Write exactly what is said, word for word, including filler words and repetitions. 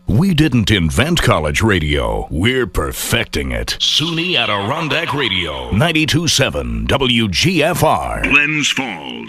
We didn't invent college radio. We're perfecting it. SUNY Adirondack Radio, ninety-two point seven W G F R. Glens Falls.